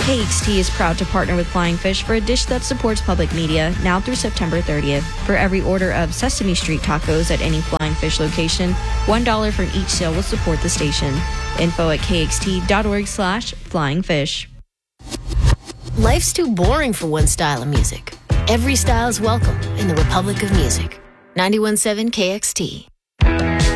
KXT is proud to partner with Flying Fish for a dish that supports public media now through September 30th. For every order of Sesame Street tacos at any Flying Fish location, $1 from each sale will support the station. Info at kxt.org/flyingfish. Life's too boring for one style of music. Every style is welcome in the Republic of Music. 91.7 KXT.